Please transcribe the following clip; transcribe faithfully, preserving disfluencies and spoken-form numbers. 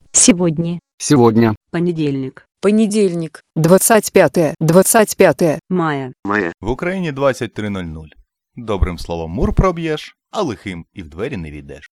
Сегодня. Сегодня. Понедельник. Понедельник. двадцать п'яте. двадцять п'яте. Мая. Має. В Україні двадцять три нуль нуль. Добрим словом мур проб'єш, а лихим і в двері не війдеш.